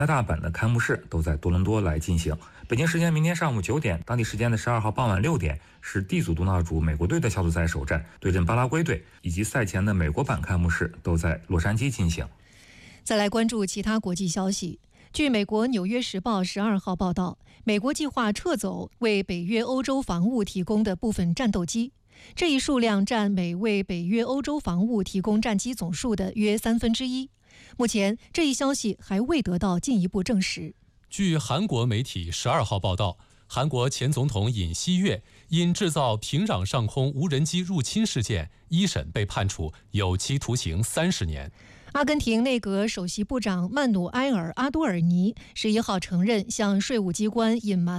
加拿大版的开幕式都在多伦多来进行。北京时间明天上午9点，当地时间的12号傍晚6点，是 D 组东道主美国队的小组赛首战，对阵巴拉圭队，以及赛前的美国版开幕式都在洛杉矶进行。 再来关注其他国际消息。据美国《纽约时报》12号报道，美国计划撤走为北约欧洲防务提供的部分战斗机，这一数量占美为北约欧洲防务提供战机总数的约1/3。目前，这一消息还未得到进一步证实。 据韩国媒体12号报道，韩国前总统尹锡悦因制造平壤上空无人机入侵事件，一审被判处有期徒刑30年。 阿根廷内阁首席部长曼努埃尔·阿多尔尼11号承认向税务机关隐瞒